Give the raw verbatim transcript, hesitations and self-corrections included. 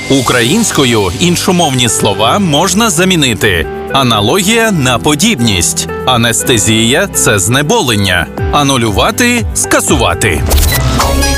Українською іншомовні слова можна замінити. Аналогія на подібність. Анестезія – це знеболення. Анулювати – скасувати.